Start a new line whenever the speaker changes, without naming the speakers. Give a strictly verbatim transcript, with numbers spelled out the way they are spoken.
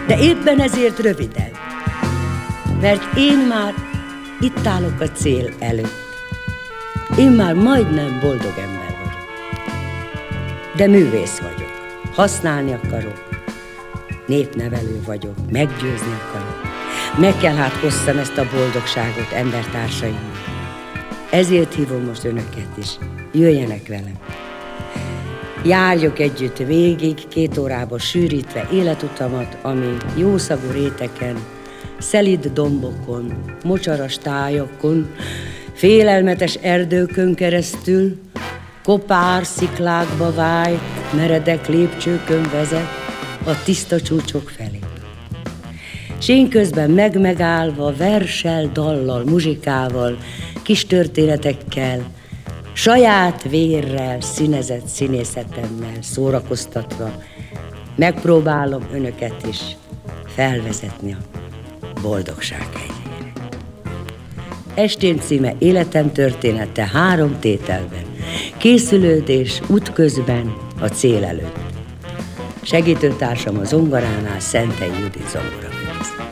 de éppen ezért rövidebb, mert én már itt állok a cél előtt. Én már majdnem boldog ember vagyok, de művész vagyok, használni akarok, népnevelő vagyok, meggyőzni akarok. Meg kell hát hozzam ezt a boldogságot, embertársaim. Ezért hívom most önöket is, jöjjenek velem. Járjuk együtt végig, két órába sűrítve életutamat, ami jószagú réteken, szelíd dombokon, mocsaras tájakon, félelmetes erdőkön keresztül, kopár sziklákba váj, meredek lépcsőkön vezet a tiszta csúcsok felé. S én közben meg-megállva, verssel, dallal, muzsikával, kis történetekkel, saját vérrel, színezett színészetemmel szórakoztatva megpróbálom önöket is felvezetni a boldogság hegyére. Estén címe Életem története három tételben, készülődés útközben a cél előtt. Segítőtársam a zongoránál Szentely Judit zongora.